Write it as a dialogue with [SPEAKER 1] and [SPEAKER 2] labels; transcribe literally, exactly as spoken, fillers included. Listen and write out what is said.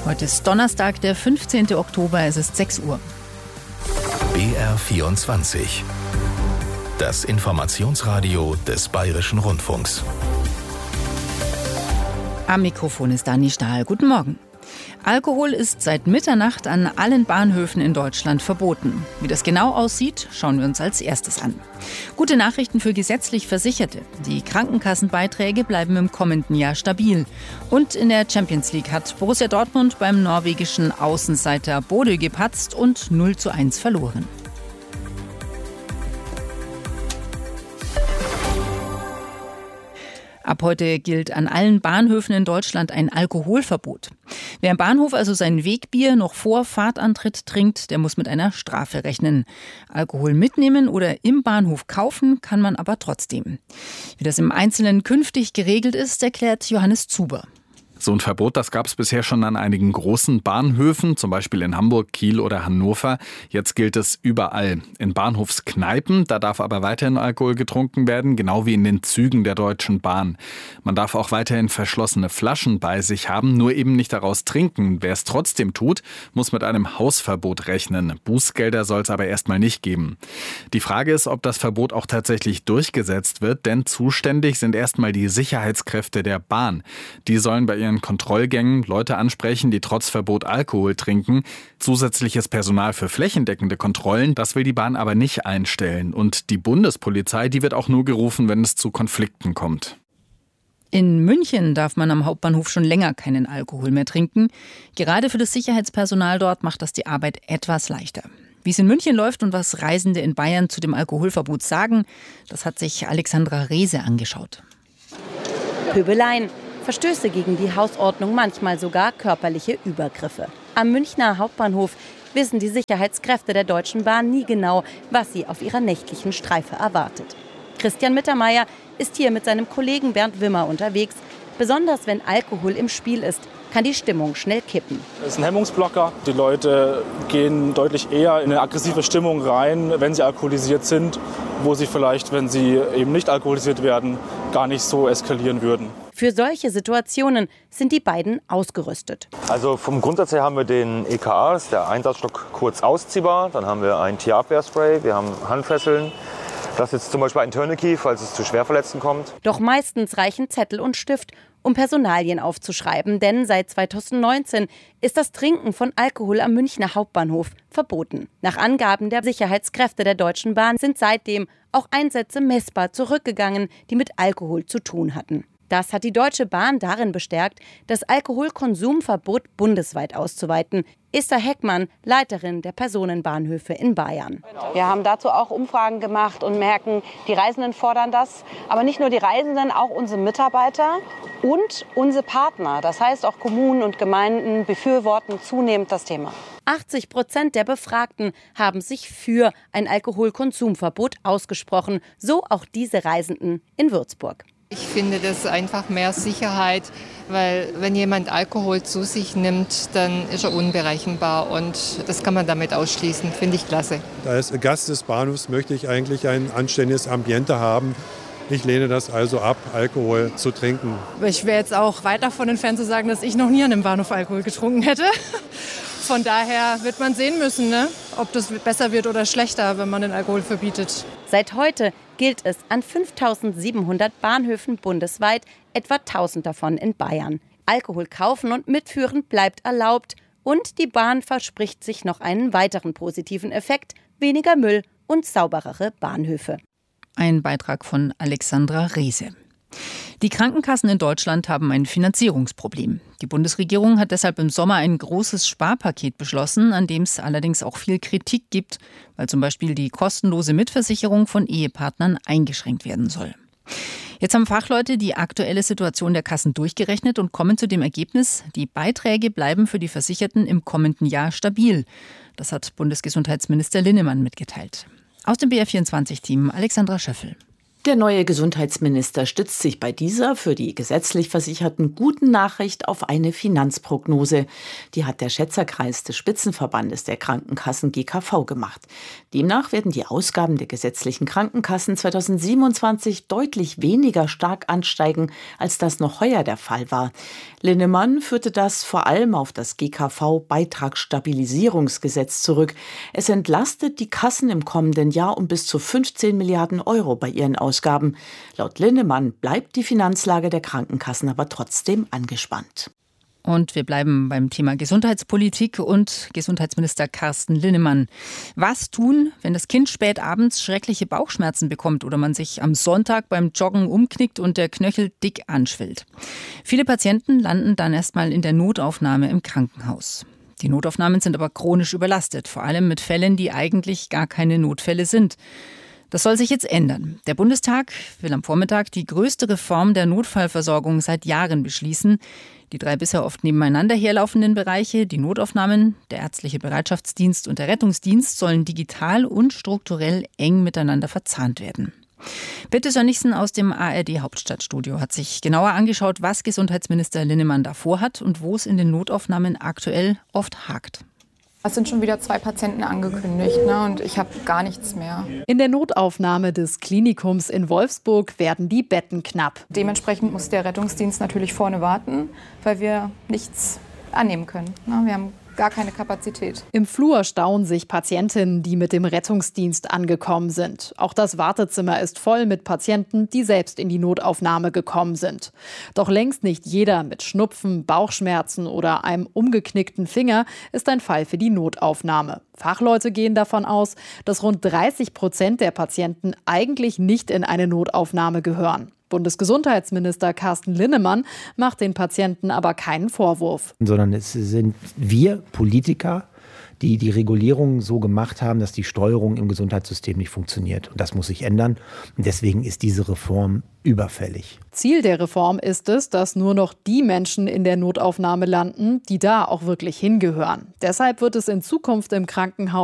[SPEAKER 1] Heute ist Donnerstag, der fünfzehnten Oktober, es ist sechs Uhr.
[SPEAKER 2] B R vierundzwanzig. Das Informationsradio des Bayerischen Rundfunks.
[SPEAKER 1] Am Mikrofon ist Dani Stahl. Guten Morgen. Alkohol ist seit Mitternacht an allen Bahnhöfen in Deutschland verboten. Wie das genau aussieht, schauen wir uns als erstes an. Gute Nachrichten für gesetzlich Versicherte. Die Krankenkassenbeiträge bleiben im kommenden Jahr stabil. Und in der Champions League hat Borussia Dortmund beim norwegischen Außenseiter Bodø gepatzt und null zu eins verloren. Ab heute gilt an allen Bahnhöfen in Deutschland ein Alkoholverbot. Wer im Bahnhof also sein Wegbier noch vor Fahrtantritt trinkt, der muss mit einer Strafe rechnen. Alkohol mitnehmen oder im Bahnhof kaufen kann man aber trotzdem. Wie das im Einzelnen künftig geregelt ist, erklärt Johannes Zuber.
[SPEAKER 3] So ein Verbot, das gab es bisher schon an einigen großen Bahnhöfen, zum Beispiel in Hamburg, Kiel oder Hannover. Jetzt gilt es überall. In Bahnhofskneipen, da darf aber weiterhin Alkohol getrunken werden, genau wie in den Zügen der Deutschen Bahn. Man darf auch weiterhin verschlossene Flaschen bei sich haben, nur eben nicht daraus trinken. Wer es trotzdem tut, muss mit einem Hausverbot rechnen. Bußgelder soll es aber erstmal nicht geben. Die Frage ist, ob das Verbot auch tatsächlich durchgesetzt wird, denn zuständig sind erstmal die Sicherheitskräfte der Bahn. Die sollen bei ihren Kontrollgängen Leute ansprechen, die trotz Verbot Alkohol trinken. Zusätzliches Personal für flächendeckende Kontrollen, das will die Bahn aber nicht einstellen. Und die Bundespolizei, die wird auch nur gerufen, wenn es zu Konflikten kommt.
[SPEAKER 1] In München darf man am Hauptbahnhof schon länger keinen Alkohol mehr trinken. Gerade für das Sicherheitspersonal dort macht das die Arbeit etwas leichter. Wie es in München läuft und was Reisende in Bayern zu dem Alkoholverbot sagen, das hat sich Alexandra Rehse angeschaut.
[SPEAKER 4] Pöbeleien, Verstöße gegen die Hausordnung, manchmal sogar körperliche Übergriffe. Am Münchner Hauptbahnhof wissen die Sicherheitskräfte der Deutschen Bahn nie genau, was sie auf ihrer nächtlichen Streife erwartet. Christian Mittermeier ist hier mit seinem Kollegen Bernd Wimmer unterwegs. Besonders wenn Alkohol im Spiel ist, kann die Stimmung schnell kippen.
[SPEAKER 5] Es ist ein Hemmungsblocker. Die Leute gehen deutlich eher in eine aggressive Stimmung rein, wenn sie alkoholisiert sind, wo sie vielleicht, wenn sie eben nicht alkoholisiert werden, gar nicht so eskalieren würden.
[SPEAKER 4] Für solche Situationen sind die beiden ausgerüstet.
[SPEAKER 6] Also vom Grundsatz her haben wir den E K A, das ist der Einsatzstock kurz ausziehbar. Dann haben wir ein Tierabwehrspray, wir haben Handfesseln. Das ist zum Beispiel ein Tourniquet, falls es zu Schwerverletzten kommt.
[SPEAKER 4] Doch meistens reichen Zettel und Stift, um Personalien aufzuschreiben. Denn seit zweitausendneunzehn ist das Trinken von Alkohol am Münchner Hauptbahnhof verboten. Nach Angaben der Sicherheitskräfte der Deutschen Bahn sind seitdem auch Einsätze messbar zurückgegangen, die mit Alkohol zu tun hatten. Das hat die Deutsche Bahn darin bestärkt, das Alkoholkonsumverbot bundesweit auszuweiten. Esther Heckmann, Leiterin der Personenbahnhöfe in Bayern.
[SPEAKER 7] Wir haben dazu auch Umfragen gemacht und merken, die Reisenden fordern das. Aber nicht nur die Reisenden, auch unsere Mitarbeiter und unsere Partner. Das heißt, auch Kommunen und Gemeinden befürworten zunehmend das Thema.
[SPEAKER 4] achtzig Prozent der Befragten haben sich für ein Alkoholkonsumverbot ausgesprochen. So auch diese Reisenden in Würzburg.
[SPEAKER 8] Ich finde das einfach mehr Sicherheit, weil wenn jemand Alkohol zu sich nimmt, dann ist er unberechenbar und das kann man damit ausschließen. Finde ich klasse.
[SPEAKER 9] Als Gast des Bahnhofs möchte ich eigentlich ein anständiges Ambiente haben. Ich lehne das also ab, Alkohol zu trinken.
[SPEAKER 10] Ich wäre jetzt auch weit davon entfernt zu sagen, dass ich noch nie an einem Bahnhof Alkohol getrunken hätte. Von daher wird man sehen müssen, ne? Ob das besser wird oder schlechter, wenn man den Alkohol verbietet.
[SPEAKER 4] Seit heute gilt es an fünftausendsiebenhundert Bahnhöfen bundesweit, etwa tausend davon in Bayern. Alkohol kaufen und mitführen bleibt erlaubt. Und die Bahn verspricht sich noch einen weiteren positiven Effekt: weniger Müll und sauberere Bahnhöfe.
[SPEAKER 1] Ein Beitrag von Alexandra Rehse. Die Krankenkassen in Deutschland haben ein Finanzierungsproblem. Die Bundesregierung hat deshalb im Sommer ein großes Sparpaket beschlossen, an dem es allerdings auch viel Kritik gibt, weil zum Beispiel die kostenlose Mitversicherung von Ehepartnern eingeschränkt werden soll. Jetzt haben Fachleute die aktuelle Situation der Kassen durchgerechnet und kommen zu dem Ergebnis, die Beiträge bleiben für die Versicherten im kommenden Jahr stabil. Das hat Bundesgesundheitsminister Linnemann mitgeteilt. Aus dem B R vierundzwanzig-Team Alexandra Schöffel.
[SPEAKER 11] Der neue Gesundheitsminister stützt sich bei dieser für die gesetzlich Versicherten guten Nachricht auf eine Finanzprognose. Die hat der Schätzerkreis des Spitzenverbandes der Krankenkassen G K V gemacht. Demnach werden die Ausgaben der gesetzlichen Krankenkassen zweitausendsiebenundzwanzig deutlich weniger stark ansteigen, als das noch heuer der Fall war. Linnemann führte das vor allem auf das G K V-Beitragsstabilisierungsgesetz zurück. Es entlastet die Kassen im kommenden Jahr um bis zu fünfzehn Milliarden Euro bei ihren Ausgaben. Ausgaben. Laut Linnemann bleibt die Finanzlage der Krankenkassen aber trotzdem angespannt.
[SPEAKER 1] Und wir bleiben beim Thema Gesundheitspolitik und Gesundheitsminister Carsten Linnemann. Was tun, wenn das Kind spät abends schreckliche Bauchschmerzen bekommt oder man sich am Sonntag beim Joggen umknickt und der Knöchel dick anschwillt? Viele Patienten landen dann erstmal in der Notaufnahme im Krankenhaus. Die Notaufnahmen sind aber chronisch überlastet, vor allem mit Fällen, die eigentlich gar keine Notfälle sind. Das soll sich jetzt ändern. Der Bundestag will am Vormittag die größte Reform der Notfallversorgung seit Jahren beschließen. Die drei bisher oft nebeneinander herlaufenden Bereiche, die Notaufnahmen, der ärztliche Bereitschaftsdienst und der Rettungsdienst, sollen digital und strukturell eng miteinander verzahnt werden. Birte Sönnigsen aus dem A R D-Hauptstadtstudio hat sich genauer angeschaut, was Gesundheitsminister Linnemann da vorhat und wo es in den Notaufnahmen aktuell oft hakt.
[SPEAKER 12] Es sind schon wieder zwei Patienten angekündigt, ne, und ich habe gar nichts mehr.
[SPEAKER 13] In der Notaufnahme des Klinikums in Wolfsburg werden die Betten knapp.
[SPEAKER 12] Dementsprechend muss der Rettungsdienst natürlich vorne warten, weil wir nichts annehmen können. Ne, wir haben gar keine Kapazität.
[SPEAKER 13] Im Flur stauen sich Patientinnen, die mit dem Rettungsdienst angekommen sind. Auch das Wartezimmer ist voll mit Patienten, die selbst in die Notaufnahme gekommen sind. Doch längst nicht jeder mit Schnupfen, Bauchschmerzen oder einem umgeknickten Finger ist ein Fall für die Notaufnahme. Fachleute gehen davon aus, dass rund dreißig Prozent der Patienten eigentlich nicht in eine Notaufnahme gehören. Bundesgesundheitsminister Carsten Linnemann macht den Patienten aber keinen Vorwurf.
[SPEAKER 14] Sondern es sind wir Politiker, die die Regulierung so gemacht haben, dass die Steuerung im Gesundheitssystem nicht funktioniert. Und das muss sich ändern. Und deswegen ist diese Reform überfällig.
[SPEAKER 13] Ziel der Reform ist es, dass nur noch die Menschen in der Notaufnahme landen, die da auch wirklich hingehören. Deshalb wird es in Zukunft im Krankenhaus